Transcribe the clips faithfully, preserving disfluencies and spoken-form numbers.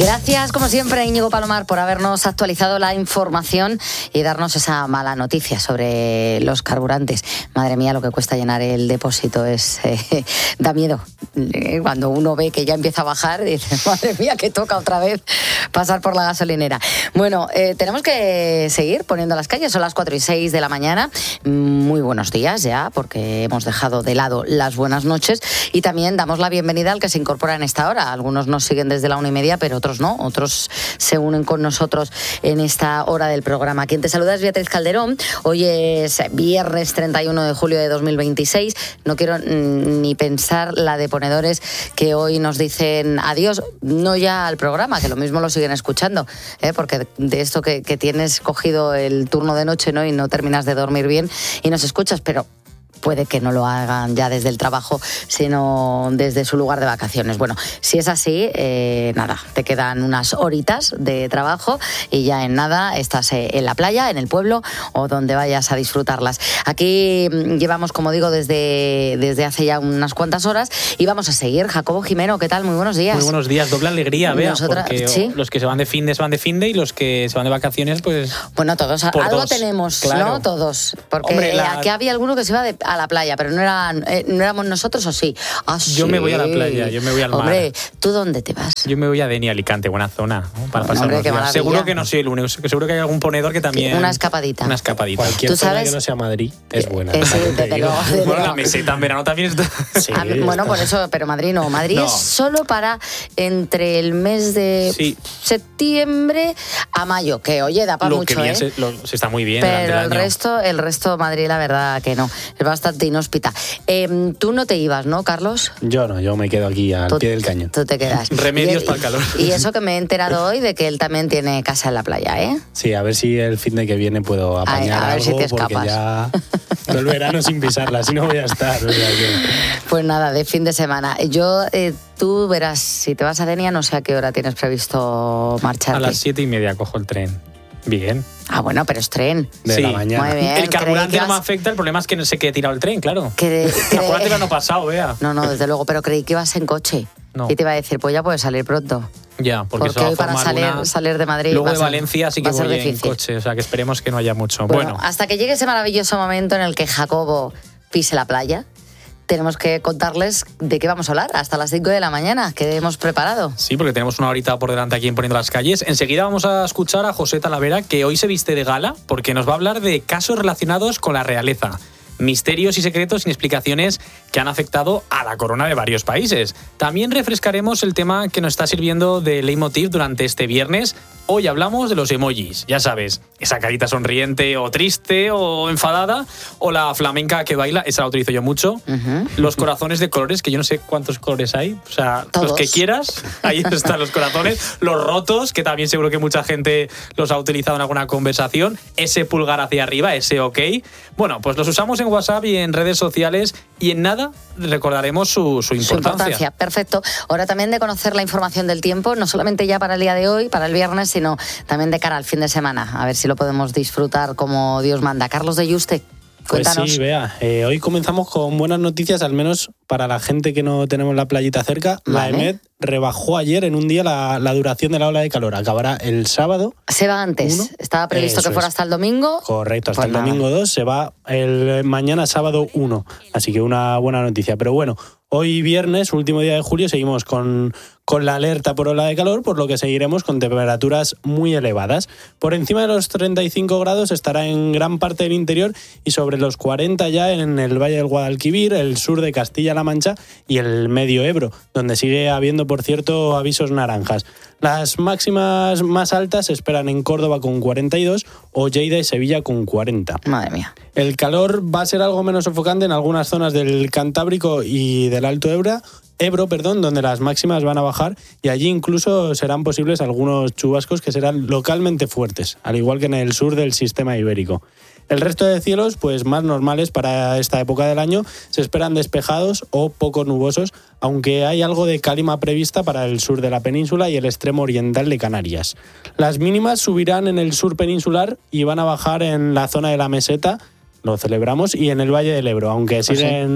Gracias, como siempre, Íñigo Palomar, por habernos actualizado la información y darnos esa mala noticia sobre los carburantes. Madre mía, lo que cuesta llenar el depósito es eh, da miedo. Cuando uno ve que ya empieza a bajar, dice, madre mía, que toca otra vez pasar por la gasolinera. Bueno, eh, tenemos que seguir poniendo las calles. Son las cuatro y seis de la mañana. Muy buenos días ya, porque hemos dejado de lado las buenas noches y también damos la bienvenida al que se incorpora en esta hora. Algunos nos siguen desde la una y media, pero otros no, otros se unen con nosotros en esta hora del programa. Quien te saluda es Beatriz Calderón. Hoy es viernes treinta y uno de julio de dos mil veintiséis. No quiero ni pensar la de ponedores que hoy nos dicen adiós, no ya al programa, que lo mismo lo siguen escuchando, ¿eh? Porque de esto que, que tienes cogido el turno de noche, ¿no? Y no terminas de dormir bien y nos escuchas, pero puede que no lo hagan ya desde el trabajo, sino desde su lugar de vacaciones. Bueno, si es así, eh, nada, te quedan unas horitas de trabajo y ya en nada estás en la playa, en el pueblo o donde vayas a disfrutarlas. Aquí llevamos, como digo, desde, desde hace ya unas cuantas horas y vamos a seguir. Jacobo Jimeno, ¿qué tal? Muy buenos días. Muy buenos días, doble alegría, Bea, Nosotras, porque ¿sí? los que se van de fin de se van de fin de y los que se van de vacaciones, pues... Bueno, todos, algo dos. tenemos, Claro. ¿no? Todos. Porque Hombre, la... aquí había alguno que se iba de, a la playa, pero no, era, eh, no éramos nosotros, ¿o sí? Ah, yo sí. me voy a la playa, yo me voy al mar. Hombre, ¿tú dónde te vas? Yo me voy a Deni, Alicante, buena zona, ¿no? Para pasar Hombre, unos qué días. maravilla. Seguro que no soy el único, seguro que hay algún ponedor que también... Una escapadita. Una escapadita. Cualquier ¿Tú zona sabes? que no sea Madrid es buena. Eh, sí, desde luego, desde Bueno, luego. la meseta en verano también está... Sí, Ah, bueno, está. por eso, pero Madrid no. Madrid No. es solo para entre el mes de Sí. septiembre a mayo, que oye, da para Lo mucho, que bien ¿eh? se, lo- se está muy bien durante Pero el el año. resto, el resto Madrid, la verdad que no. Es bastante inhóspita. Eh, tú no te ibas, ¿no, Carlos? Yo no, yo me quedo aquí al Tú- pie del cañón. Tú te quedas. Remedios Y- para el calor. Y eso que me he enterado hoy de que él también tiene casa en la playa, ¿eh? Sí, a ver si el fin de que viene puedo apañar a ver si algo, te porque escapas. ya todo el verano sin pisarla, así no voy a estar. O sea que... Pues nada, de fin de semana. Yo, eh, tú verás, si te vas a Denia, no sé a qué hora tienes previsto marcharte. A las siete y media cojo el tren. Bien. Ah, bueno, pero es tren. De Sí. la mañana. Muy bien. El carburante creí que no me vas- afecta, el problema es que no sé qué he tirado el tren, claro. que- El carburante que- el año pasado, vea. No, no, desde luego, pero creí que ibas en coche. No. Y te iba a decir, pues ya puedes salir pronto. Ya, porque, Porque eso va a hoy para formar salir, una- salir de Madrid Luego va de a ser- Valencia sí que va a ser voy en difícil. coche, o sea que esperemos que no haya mucho. Bueno, Bueno, hasta que llegue ese maravilloso momento en el que Jacobo pise la playa, tenemos que contarles de qué vamos a hablar hasta las cinco de la mañana, que hemos preparado. sí, porque tenemos una horita por delante aquí en Poniendo las Calles. Enseguida vamos a escuchar a José Talavera, que hoy se viste de gala, porque nos va a hablar de casos relacionados con la realeza. Misterios y secretos sin explicaciones que han afectado a la corona de varios países. También refrescaremos el tema que nos está sirviendo de leitmotiv durante este viernes. Hoy hablamos de los emojis, ya sabes, esa carita sonriente o triste o enfadada, o la flamenca que baila, esa la utilizo yo mucho. Ujú. Los corazones de colores, que yo no sé cuántos colores hay, o sea, Todos. los que quieras, ahí están los corazones. Los rotos, que también seguro que mucha gente los ha utilizado en alguna conversación. Ese pulgar hacia arriba, ese ok. Bueno, pues los usamos en WhatsApp y en redes sociales y en nada recordaremos su, su Su importancia. importancia, perfecto. Hora también de conocer la información del tiempo, no solamente ya para el día de hoy, para el viernes, sino también de cara al fin de semana. A ver si lo podemos disfrutar como Dios manda. Carlos de Yuste, Pues cuéntanos. sí, vea, eh, hoy comenzamos con buenas noticias, al menos para la gente que no tenemos la playita cerca. Vale. La EMET rebajó ayer en un día la, la duración de la ola de calor. Acabará el sábado. Se va antes. Uno. Estaba previsto Eso que fuera es. hasta el domingo. Correcto, hasta Pues el nada. domingo dos, se va el mañana sábado uno. Así que una buena noticia. Pero bueno, hoy viernes, último día de julio, seguimos con, con la alerta por ola de calor, por lo que seguiremos con temperaturas muy elevadas. Por encima de los treinta y cinco grados estará en gran parte del interior y sobre los cuarenta ya en el Valle del Guadalquivir, el sur de Castilla-La Mancha y el medio Ebro, donde sigue habiendo, por cierto, avisos naranjas. Las máximas más altas se esperan en Córdoba con cuarenta y dos o Lleida y Sevilla con cuarenta. Madre mía. El calor va a ser algo menos sofocante en algunas zonas del Cantábrico y del Alto Ebro, Ebro, perdón, donde las máximas van a bajar y allí incluso serán posibles algunos chubascos que serán localmente fuertes, al igual que en el sur del sistema ibérico. El resto de cielos, pues más normales para esta época del año, se esperan despejados o poco nubosos, aunque hay algo de calima prevista para el sur de la península y el extremo oriental de Canarias. Las mínimas subirán en el sur peninsular y van a bajar en la zona de la meseta, lo celebramos, y en el Valle del Ebro, aunque Pues siguen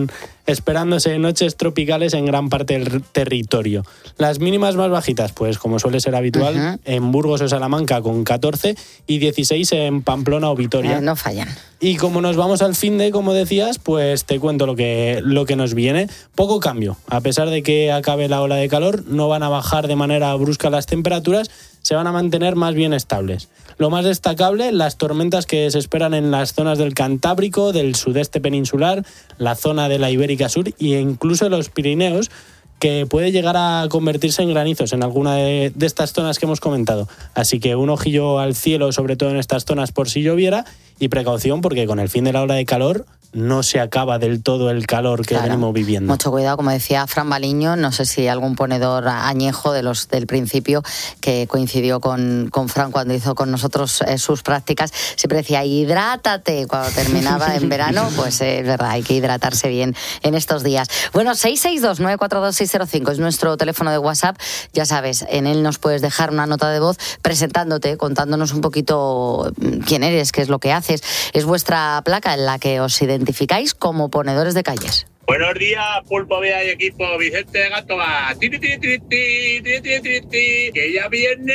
esperándose noches tropicales en gran parte del territorio. Las mínimas más bajitas, pues como suele ser habitual, uh-huh. en Burgos o Salamanca con catorce y dieciséis en Pamplona o Vitoria. Eh, no fallan. Y como nos vamos al finde, como decías, pues te cuento lo que, lo que nos viene. Poco cambio. A pesar de que acabe la ola de calor, no van a bajar de manera brusca las temperaturas, se van a mantener más bien estables. Lo más destacable, las tormentas que se esperan en las zonas del Cantábrico, del sudeste peninsular, la zona de la Ibérica Sur e incluso los Pirineos, que puede llegar a convertirse en granizos en alguna de, de estas zonas que hemos comentado. Así que un ojillo al cielo, sobre todo en estas zonas por si lloviera, y precaución porque con el fin de la ola de calor no se acaba del todo el calor que claro, venimos viviendo. Mucho cuidado, como decía Fran Baliño, no sé si algún ponedor añejo de los del principio que coincidió con, con Fran cuando hizo con nosotros eh, sus prácticas, siempre decía hidrátate cuando terminaba en verano, pues eh, es verdad, hay que hidratarse bien en estos días. Bueno, seis seis dos, nueve cuatro dos, seis cero cinco es nuestro teléfono de WhatsApp, ya sabes, en él nos puedes dejar una nota de voz presentándote, contándonos un poquito quién eres, qué es lo que haces, es vuestra placa en la que os identificáis identificáis como ponedores de calles. Buenos días, Pulpo Vea y equipo. Vicente de Gátova. Ti, ti, ti, ti, ti, ti, ti, ti, ti, que ya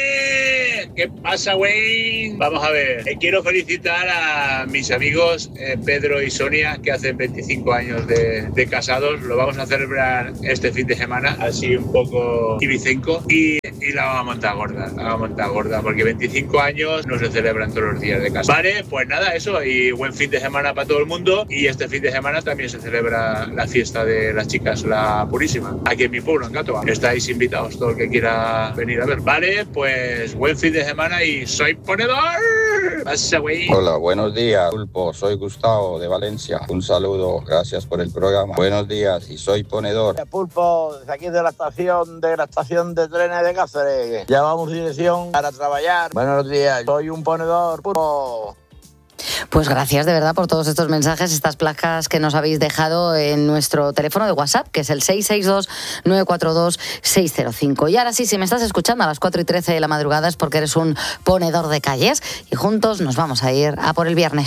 viene. ¿Qué pasa, güey? Vamos a ver. Eh, quiero felicitar a mis amigos eh, Pedro y Sonia, que hacen veinticinco años de, de casados. Lo vamos a celebrar este fin de semana, así un poco ibicenco. Y, y la vamos a montar gorda. La vamos a montar gorda, porque veinticinco años no se celebran todos los días de casa. Vale, pues nada, eso. Y buen fin de semana para todo el mundo. Y este fin de semana también se celebra la fiesta de las chicas, la Purísima, aquí en mi pueblo, en Gátova. Estáis invitados, todo el que quiera venir a ver. Vale, pues buen fin de semana y soy ponedor. Pasa, güey. Hola, buenos días, Pulpo. Soy Gustavo de Valencia. Un saludo, gracias por el programa. Buenos días y soy ponedor. Pulpo, desde aquí de la estación de la estación de trenes de Cáceres. Ya vamos dirección para trabajar. Buenos días, soy un ponedor, Pulpo. Pues gracias de verdad por todos estos mensajes, estas placas que nos habéis dejado en nuestro teléfono de WhatsApp, que es el seis seis dos, nueve cuatro dos, seis cero cinco. Y ahora sí, si me estás escuchando a las cuatro y trece de la madrugada es porque eres un ponedor de calles y juntos nos vamos a ir a por el viernes.